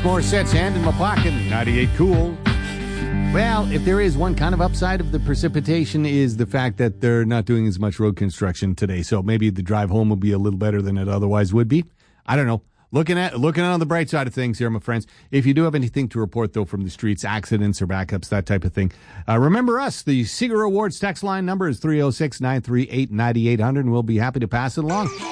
Morissette's Hand in My Pocket, 98 Cool. Well, if there is one kind of upside of the precipitation is the fact that they're not doing as much road construction today. So maybe the drive home will be a little better than it otherwise would be. I don't know. Looking on the bright side of things here, my friends. If you do have anything to report, though, from the streets, accidents or backups, that type of thing, remember us. The Seeger Awards text line number is 306-938-9800, and we'll be happy to pass it along.